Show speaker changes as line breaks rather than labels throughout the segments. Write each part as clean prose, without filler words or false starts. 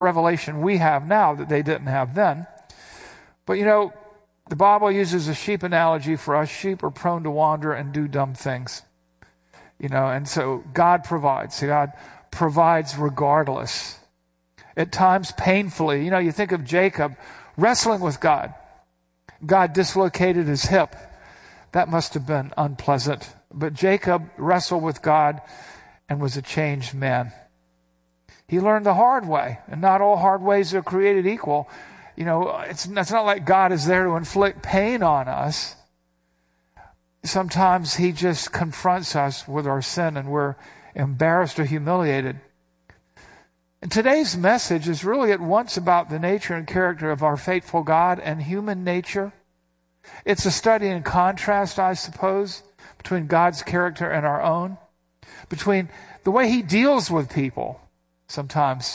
revelation we have now that they didn't have then. But the Bible uses a sheep analogy for us. Sheep are prone to wander and do dumb things. And so God provides. God provides regardless. At times painfully. You think of Jacob wrestling with God. God dislocated his hip. That must have been unpleasant. But Jacob wrestled with God and was a changed man. He learned the hard way. And not all hard ways are created equal. It's not like God is there to inflict pain on us. Sometimes he just confronts us with our sin and we're embarrassed or humiliated. And today's message is really at once about the nature and character of our faithful God and human nature. It's a study in contrast, I suppose, between God's character and our own, between the way he deals with people sometimes.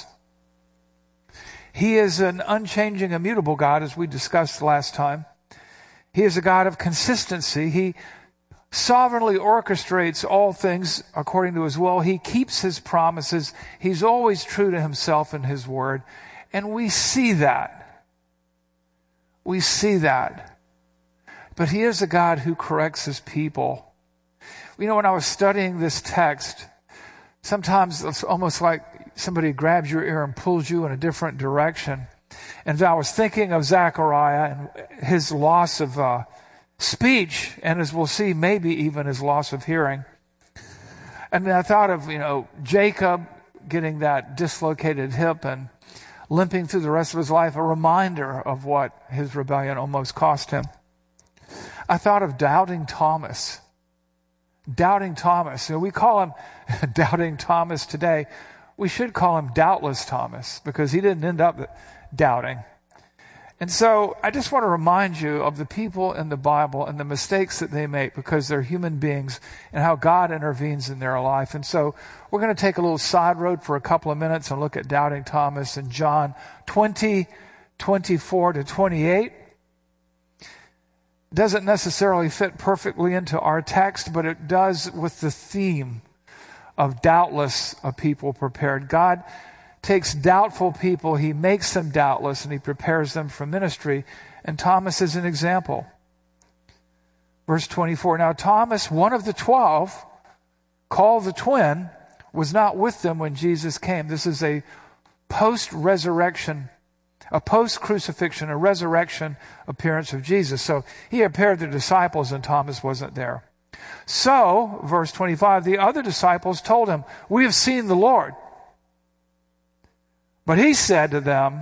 He is an unchanging, immutable God, as we discussed last time. He is a God of consistency. He sovereignly orchestrates all things according to his will. He keeps his promises. He's always true to himself and his word. And we see that. We see that. But he is a God who corrects his people. When I was studying this text, sometimes it's almost like somebody grabs your ear and pulls you in a different direction. And I was thinking of Zechariah and his loss of speech, and as we'll see, maybe even his loss of hearing. And then I thought of, Jacob getting that dislocated hip and limping through the rest of his life, a reminder of what his rebellion almost cost him. I thought of Doubting Thomas. Doubting Thomas. We call him Doubting Thomas today. We should call him Doubtless Thomas because he didn't end up doubting. And so I just want to remind you of the people in the Bible and the mistakes that they make because they're human beings and how God intervenes in their life. And so we're going to take a little side road for a couple of minutes and look at Doubting Thomas in John 20:24 to 28. It doesn't necessarily fit perfectly into our text, but it does with the theme of doubtless a people prepared. God takes doubtful people, he makes them doubtless, and he prepares them for ministry. And Thomas is an example. Verse 24, now Thomas, one of the 12, called the twin, was not with them when Jesus came. This is a post-resurrection, a post-crucifixion, a resurrection appearance of Jesus. So he appeared to the disciples and Thomas wasn't there. So, verse 25, the other disciples told him, we have seen the Lord. But he said to them,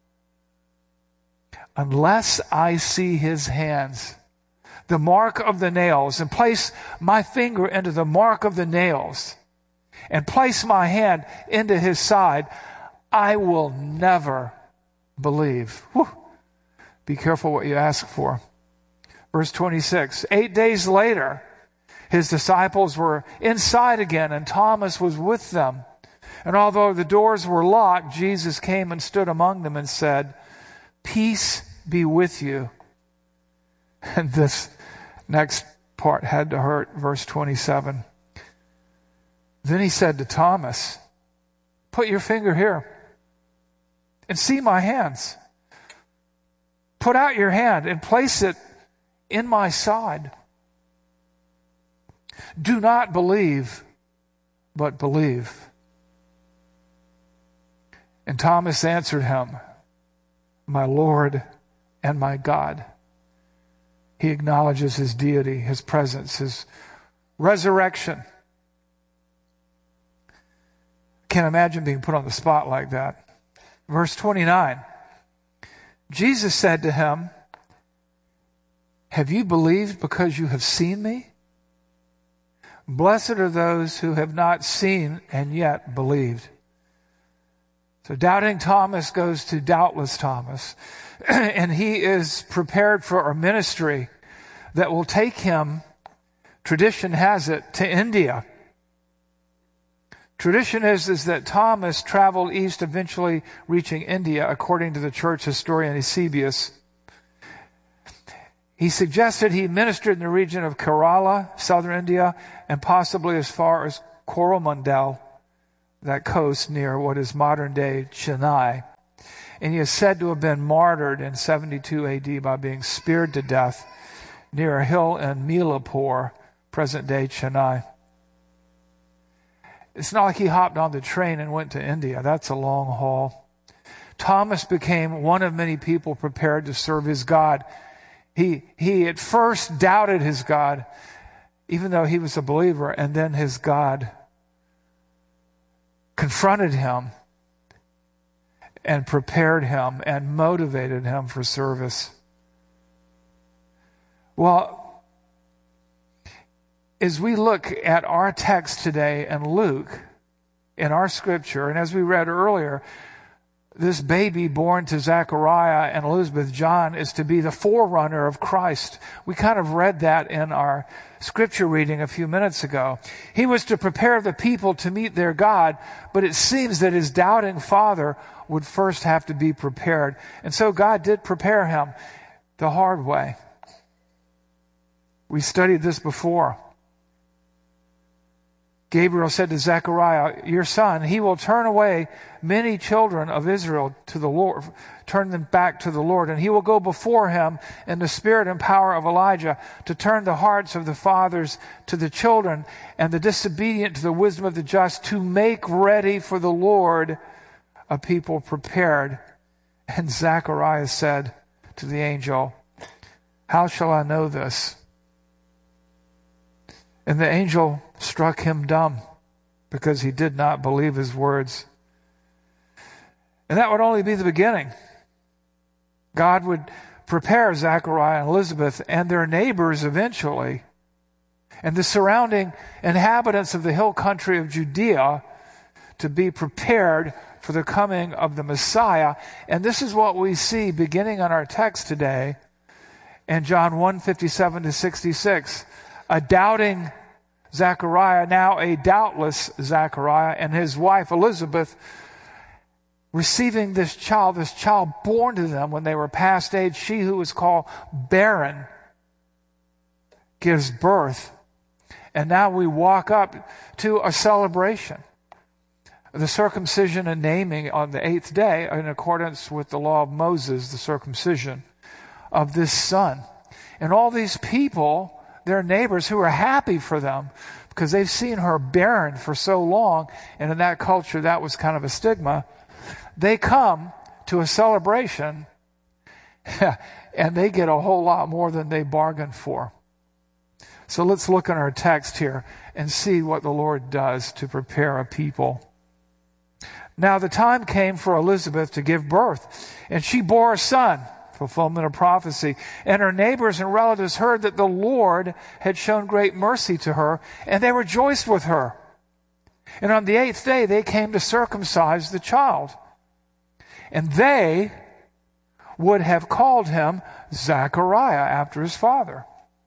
unless I see his hands, the mark of the nails, and place my finger into the mark of the nails, and place my hand into his side, I will never believe. Whew. Be careful what you ask for. Verse 26, 8 days later, his disciples were inside again, and Thomas was with them. And although the doors were locked, Jesus came and stood among them and said, peace be with you. And this next part had to hurt. Verse 27. Then he said to Thomas, put your finger here and see my hands. Put out your hand and place it in my side. Do not believe, but believe. And Thomas answered him, my Lord and my God. He acknowledges his deity, his presence, his resurrection. Can't imagine being put on the spot like that. Verse 29. Jesus said to him, have you believed because you have seen me? Blessed are those who have not seen and yet believed. So Doubting Thomas goes to Doubtless Thomas, and he is prepared for a ministry that will take him, tradition has it, to India. Tradition is that Thomas traveled east, eventually reaching India, according to the church historian Eusebius. He suggested he ministered in the region of Kerala, southern India, and possibly as far as Coromandel, that coast near what is modern-day Chennai. And he is said to have been martyred in 72 AD by being speared to death near a hill in Milapur, present-day Chennai. It's not like he hopped on the train and went to India. That's a long haul. Thomas became one of many people prepared to serve his God. He at first doubted his God, even though he was a believer, and then his God confronted him and prepared him and motivated him for service. Well, as we look at our text today in Luke, in our scripture, and as we read earlier, this baby born to Zechariah and Elizabeth, John, is to be the forerunner of Christ. We kind of read that in our scripture reading a few minutes ago. He was to prepare the people to meet their God, but it seems that his doubting father would first have to be prepared. And so God did prepare him the hard way. We studied this before. Gabriel said to Zechariah, your son, he will turn away many children of Israel to the Lord, turn them back to the Lord, and he will go before him in the spirit and power of Elijah to turn the hearts of the fathers to the children and the disobedient to the wisdom of the just, to make ready for the Lord a people prepared. And Zechariah said to the angel, how shall I know this? And the angel struck him dumb because he did not believe his words. And that would only be the beginning. God would prepare Zechariah and Elizabeth and their neighbors eventually, and the surrounding inhabitants of the hill country of Judea, to be prepared for the coming of the Messiah. And this is what we see beginning on our text today in John 1:57-66. A doubting Zechariah, now a doubtless Zechariah, and his wife Elizabeth receiving this child born to them when they were past age. She who was called barren gives birth. And now we walk up to a celebration. The circumcision and naming on the 8th day, in accordance with the law of Moses, the circumcision of this son. And all these people, their neighbors, who are happy for them because they've seen her barren for so long, and in that culture that was kind of a stigma, they come to a celebration and they get a whole lot more than they bargained for. So let's look at our text here and see what the Lord does to prepare a people. Now the time came for Elizabeth to give birth, and she bore a son, fulfillment of prophecy. And her neighbors and relatives heard that the Lord had shown great mercy to her, and they rejoiced with her. And on the 8th day they came to circumcise the child. And they would have called him Zechariah after his father.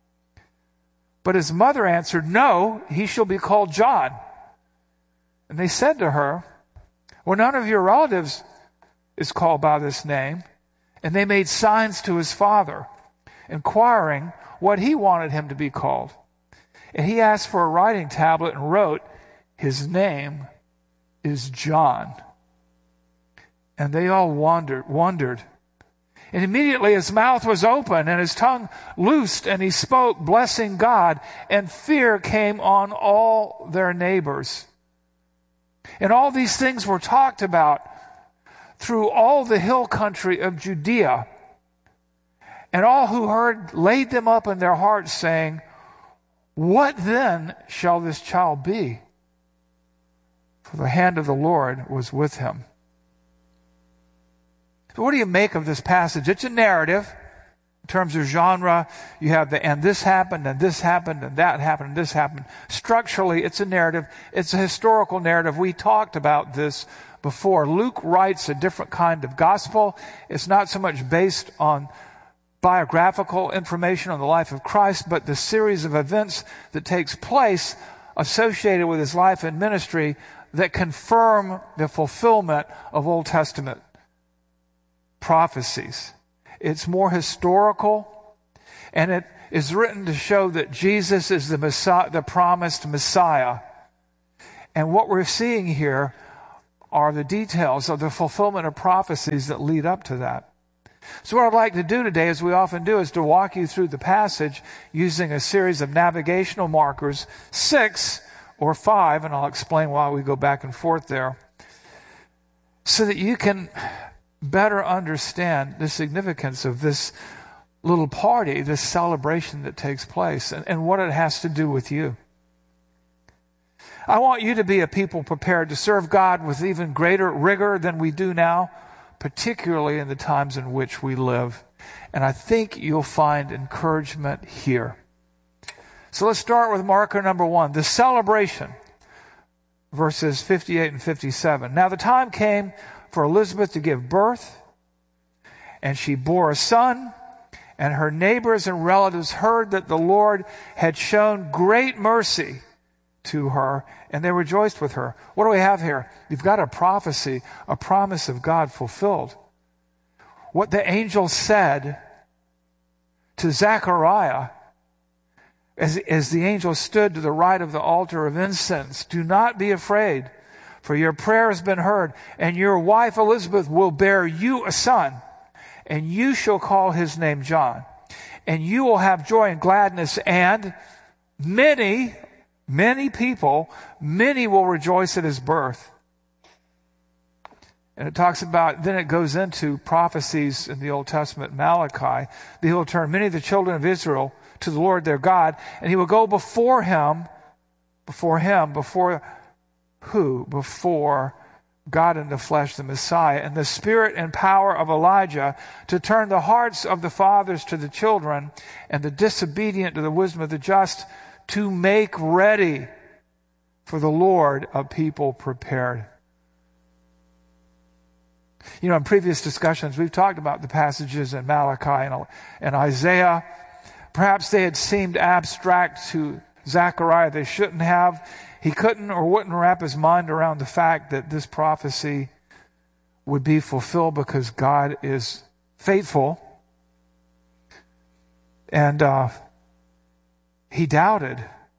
But his mother answered, no, he shall be called John. And they said to her, well, none of your relatives is called by this name. And they made signs to his father, inquiring what he wanted him to be called. And he asked for a writing tablet and wrote, his name is John. And they all wondered. And immediately his mouth was open and his tongue loosed, and he spoke, blessing God. And fear came on all their neighbors. And all these things were talked about through all the hill country of Judea. And all who heard laid them up in their hearts, saying, what then shall this child be? For the hand of the Lord was with him. So what do you make of this passage? It's a narrative. In terms of genre, you have and this happened, and this happened, and that happened, and this happened. Structurally, it's a narrative. It's a historical narrative. We talked about this before. Luke writes a different kind of gospel. It's not so much based on biographical information on the life of Christ, but the series of events that takes place associated with his life and ministry that confirm the fulfillment of Old Testament prophecies. It's more historical, and it is written to show that Jesus is the Messiah, the promised Messiah. And what we're seeing here are the details of the fulfillment of prophecies that lead up to that. So what I'd like to do today, as we often do, is to walk you through the passage using a series of navigational markers, 6 or 5, and I'll explain why we go back and forth there, so that you can better understand the significance of this little party, this celebration that takes place, and what it has to do with you. I want you to be a people prepared to serve God with even greater rigor than we do now, particularly in the times in which we live. And I think you'll find encouragement here. So let's start with marker number 1, the celebration, verses 58 and 57. Now the time came for Elizabeth to give birth, and she bore a son, and her neighbors and relatives heard that the Lord had shown great mercy to her, and they rejoiced with her. What do we have here? You've got a prophecy, a promise of God fulfilled. What the angel said to Zechariah as the angel stood to the right of the altar of incense, do not be afraid, for your prayer has been heard, and your wife Elizabeth will bear you a son, and you shall call his name John. And you will have joy and gladness, and many people will rejoice at his birth. And it talks about, then it goes into prophecies in the Old Testament, Malachi, that he will turn many of the children of Israel to the Lord their God, and he will go before who? Before God in the flesh, the Messiah, and the spirit and power of Elijah, to turn the hearts of the fathers to the children, and the disobedient to the wisdom of the just, to make ready for the Lord a people prepared. You know, in previous discussions, we've talked about the passages in Malachi and Isaiah. Perhaps they had seemed abstract to Zechariah. They shouldn't have. He couldn't or wouldn't wrap his mind around the fact that this prophecy would be fulfilled because God is faithful. And he doubted.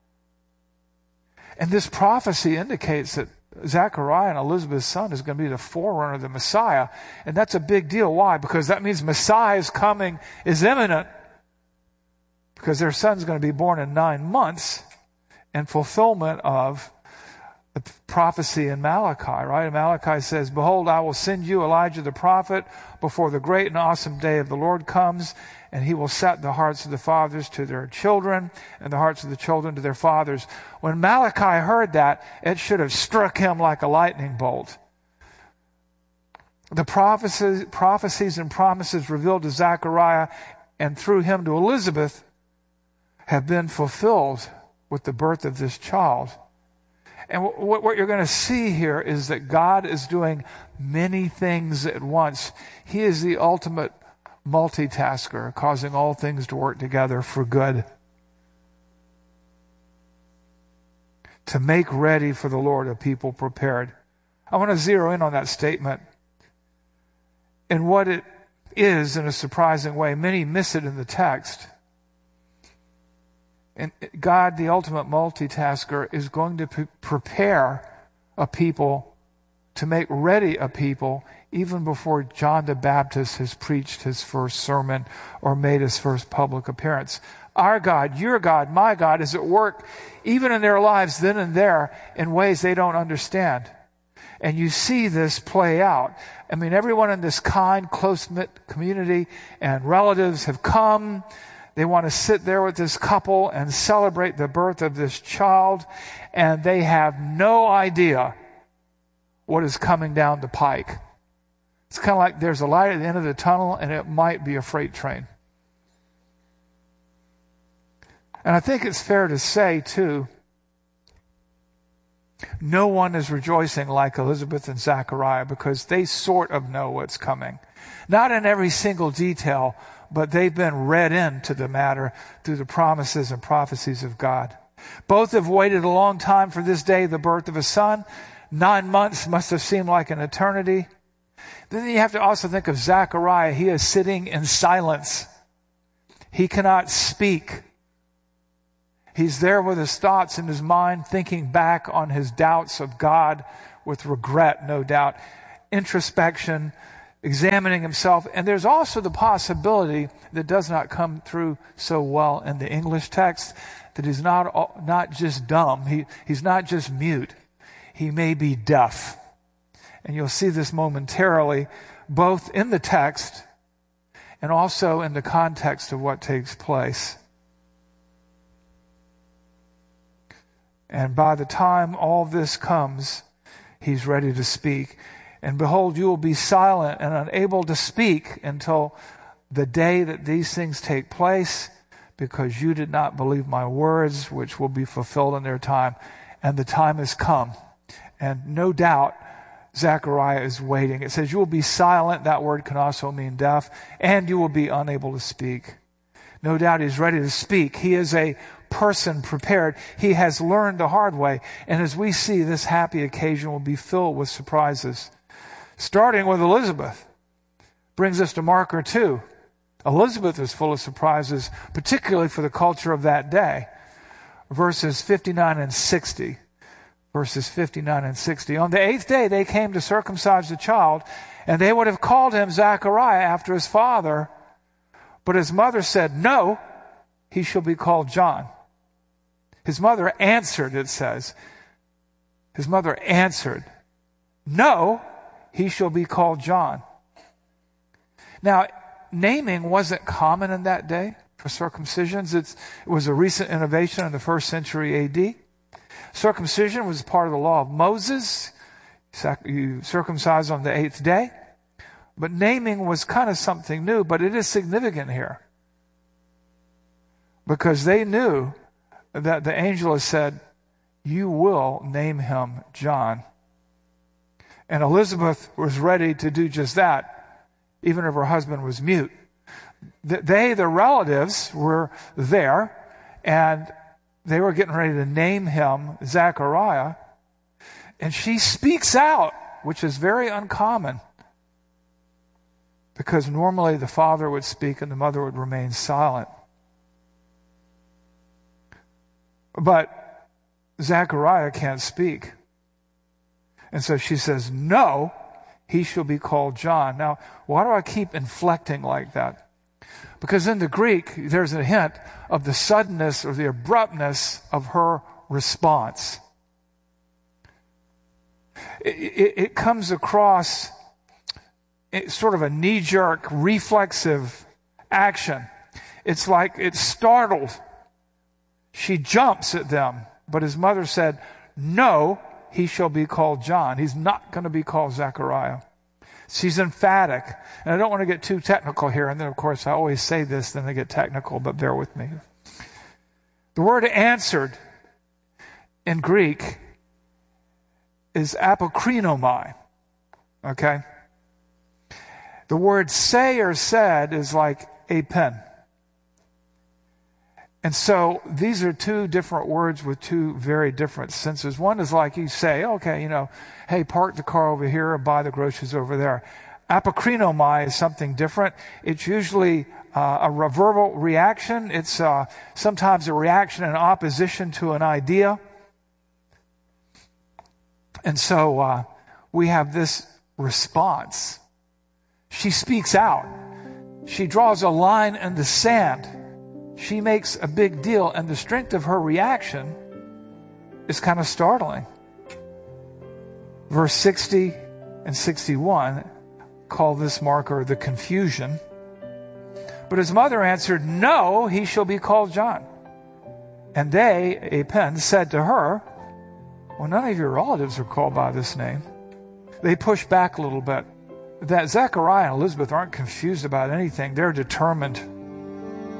And this prophecy indicates that Zechariah and Elizabeth's son is going to be the forerunner of the Messiah. And that's a big deal. Why? Because that means Messiah's coming is imminent. Because their son's going to be born in 9 months in fulfillment of the prophecy in Malachi, right? And Malachi says, behold, I will send you Elijah the prophet before the great and awesome day of the Lord comes, and he will set the hearts of the fathers to their children and the hearts of the children to their fathers. When Malachi heard that, it should have struck him like a lightning bolt. The prophecies and promises revealed to Zechariah and through him to Elizabeth have been fulfilled with the birth of this child. And what you're going to see here is that God is doing many things at once. He is the ultimate multitasker, causing all things to work together for good. To make ready for the Lord a people prepared. I want to zero in on that statement and what it is in a surprising way. Many miss it in the text. And God, the ultimate multitasker, is going to prepare a people, to make ready a people, even before John the Baptist has preached his first sermon or made his first public appearance. Our God, your God, my God is at work even in their lives then and there in ways they don't understand. And you see this play out. I mean, everyone in this kind, close-knit community and relatives have come. They want to sit there with this couple and celebrate the birth of this child, and they have no idea what is coming down the pike. It's kind of like there's a light at the end of the tunnel, and it might be a freight train. And I think it's fair to say, too, no one is rejoicing like Elizabeth and Zechariah because they sort of know what's coming. Not in every single detail, but they've been read into the matter through the promises and prophecies of God. Both have waited a long time for this day, the birth of a son. 9 months must have seemed like an eternity. Then you have to also think of Zechariah. He is sitting in silence. He cannot speak. He's there with his thoughts in his mind, thinking back on his doubts of God with regret, no doubt, introspection, examining himself. And there's also the possibility that does not come through so well in the English text, that he's not just dumb. He's not just mute. He may be deaf. And you'll see this momentarily, both in the text and also in the context of what takes place. And by the time all this comes, he's ready to speak. And behold, you will be silent and unable to speak until the day that these things take place, because you did not believe my words, which will be fulfilled in their time. And the time has come. And no doubt, Zechariah is waiting. It says, you will be silent. That word can also mean deaf. And you will be unable to speak. No doubt he's ready to speak. He is a person prepared. He has learned the hard way. And as we see, this happy occasion will be filled with surprises. Starting with Elizabeth. Brings us to marker 2. Elizabeth is full of surprises, particularly for the culture of that day. Verses 59 and 60. Verses 59 and 60. On the 8th day they came to circumcise the child, and they would have called him Zechariah after his father. But his mother said, no, he shall be called John. His mother answered, it says. His mother answered, no, he shall be called John. Now, naming wasn't common in that day for circumcisions. It was a recent innovation in the 1st century AD. Circumcision was part of the law of Moses. You circumcise on the 8th day. But naming was kind of something new, but it is significant here. Because they knew that the angel has said, you will name him John. And Elizabeth was ready to do just that, even if her husband was mute. The relatives, were there, and they were getting ready to name him Zechariah. And she speaks out, which is very uncommon. Because normally the father would speak and the mother would remain silent. But Zechariah can't speak. And so she says, no, he shall be called John. Now, why do I keep inflecting like that? Because in the Greek, there's a hint of the suddenness or the abruptness of her response. It comes across sort of a knee-jerk, reflexive action. It's like it's startled. She jumps at them. But his mother said, no, he shall be called John. He's not going to be called Zechariah. She's emphatic. And I don't want to get too technical here. And then, of course, I always say this, then I get technical, but bear with me. The word answered in Greek is apokrinomai. Okay? The word say or said is like a pen. And so these are two different words with two very different senses. One is like you say, okay, hey, park the car over here and buy the groceries over there. Apokrinomai is something different. It's usually a verbal reaction. It's sometimes a reaction in opposition to an idea. And so we have this response. She speaks out. She draws a line in the sand. She makes a big deal, and the strength of her reaction is kind of startling. Verse 60 and 61 call this marker the confusion. But his mother answered, no, he shall be called John. And they, a pen, said to her, well, none of your relatives are called by this name. They pushed back a little bit. That Zechariah and Elizabeth aren't confused about anything. They're determined.